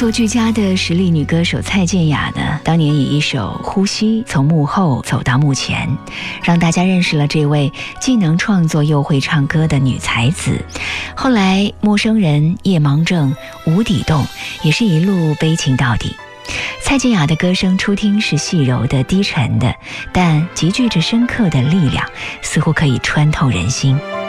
作俱佳的实力女歌手蔡健雅呢，当年以一首《呼吸》从幕后走到幕前，让大家认识了这位既能创作又会唱歌的女才子。后来《陌生人》《夜盲症》《无底洞》也是一路悲情到底。蔡健雅的歌声初听是细柔的、低沉的，但集聚着深刻的力量，似乎可以穿透人心。